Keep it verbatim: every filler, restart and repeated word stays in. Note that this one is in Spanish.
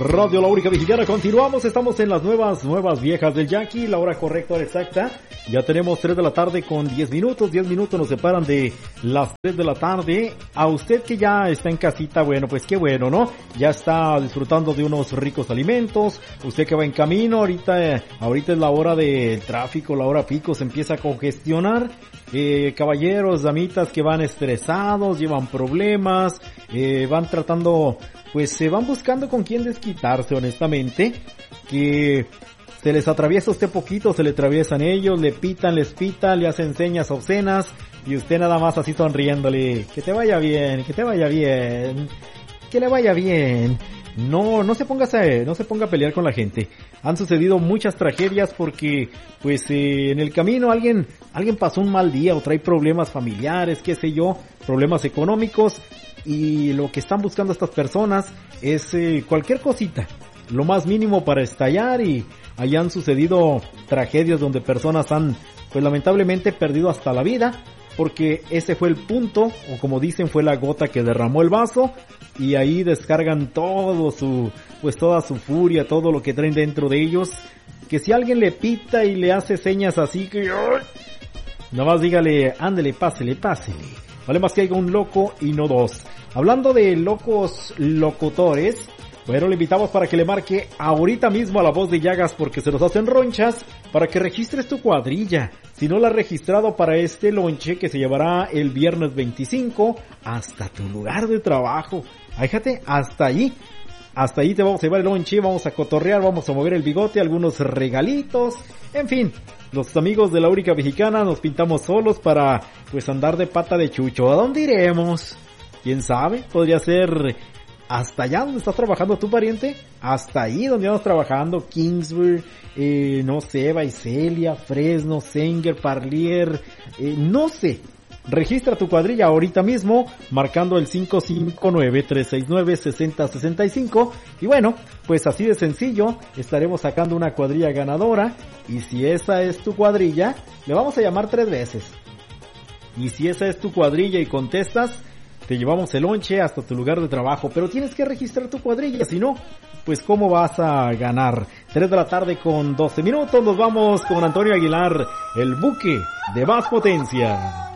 Radio La Única Mexicana. Continuamos, estamos en las nuevas, nuevas viejas del Jackie, la hora correcta, hora exacta. Ya tenemos tres de la tarde con diez minutos, diez minutos nos separan de las tres de la tarde. A usted que ya está en casita, bueno, pues qué bueno, ¿no? Ya está disfrutando de unos ricos alimentos. Usted que va en camino, ahorita, ahorita es la hora del tráfico, la hora pico, se empieza a congestionar. Eh, caballeros, damitas que van estresados, llevan problemas, eh, van tratando, pues se van buscando con quién desquitarse, honestamente, que se les atraviesa usted poquito, se le atraviesan ellos, le pitan, les pitan, le hacen señas obscenas, y usted nada más así sonriéndole, que te vaya bien, que te vaya bien, que le vaya bien. No, no se ponga a, no se ponga a pelear con la gente. Han sucedido muchas tragedias porque, pues, eh, en el camino alguien, alguien pasó un mal día o trae problemas familiares, qué sé yo, problemas económicos, y lo que están buscando estas personas es eh, cualquier cosita, lo más mínimo para estallar, y allá han sucedido tragedias donde personas han, pues lamentablemente, perdido hasta la vida, porque ese fue el punto, o como dicen, fue la gota que derramó el vaso, y ahí descargan todo su, pues toda su furia, todo lo que traen dentro de ellos, que si alguien le pita y le hace señas así que, nada más dígale, ándele, pásele, pásele, vale más que haya un loco y no dos. Hablando de locos locutores, bueno, le invitamos para que le marque ahorita mismo a la voz de Llagas porque se nos hacen ronchas, para que registres tu cuadrilla. Si no la has registrado para este lonche que se llevará el viernes veinticinco hasta tu lugar de trabajo. Fíjate, hasta allí. Hasta ahí te vamos a llevar el lonche, vamos a cotorrear, vamos a mover el bigote, algunos regalitos. En fin, los amigos de La Única Mexicana nos pintamos solos para, pues, andar de pata de chucho. ¿A dónde iremos? ¿Quién sabe? Podría ser hasta allá donde estás trabajando tu pariente, hasta ahí donde vamos trabajando, Kingsbury, eh, no sé, Vaiselia, Fresno, Sanger, Parlier, eh, no sé. Registra tu cuadrilla ahorita mismo, marcando el cinco cinco nueve, tres seis nueve, seis cero seis cinco, y bueno, pues así de sencillo, estaremos sacando una cuadrilla ganadora, y si esa es tu cuadrilla, le vamos a llamar tres veces. Y si esa es tu cuadrilla y contestas, te llevamos el lonche hasta tu lugar de trabajo, pero tienes que registrar tu cuadrilla, si no, pues ¿cómo vas a ganar? tres de la tarde con doce minutos, nos vamos con Antonio Aguilar, el buque de más potencia.